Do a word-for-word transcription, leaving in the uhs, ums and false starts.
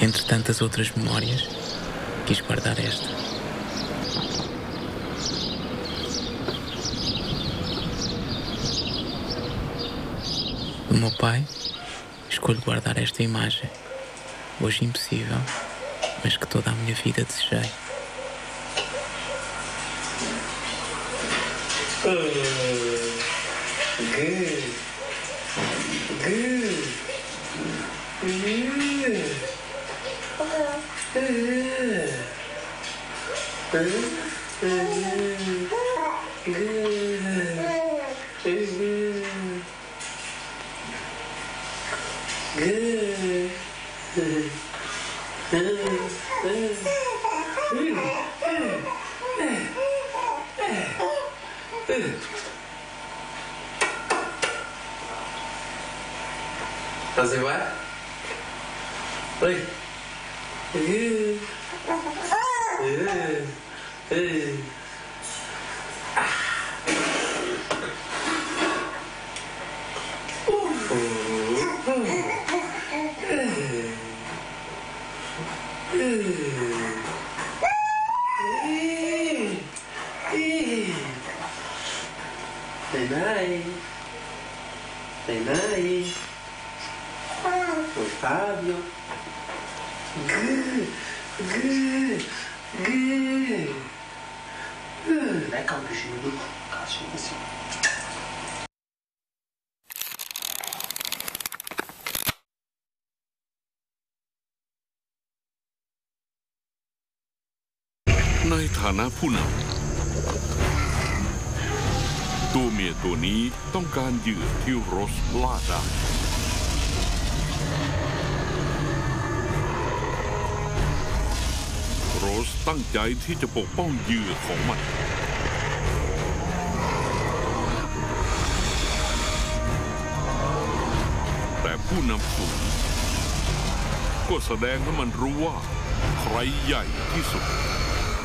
Entre tantas outras memórias, quis guardar esta. Do meu pai, escolho guardar esta imagem, hoje impossível, mas que toda a minha vida desejei. Good. Good. Fazer vai? Oi. Uh, uh, uh. Day night. Day night. Otávio. Good. Good. Good. Lecker um bisschen Glück. Kannst du ein bisschen. ในฐานะผู้นำตัวเมียตัวนี้ต้องการเหยื่อที่โรสล่าได้โรสตั้งใจที่จะปกป้องเหยื่อของมันแต่ผู้นำฝูงก็แสดงให้มันรู้ว่าใครใหญ่ที่สุด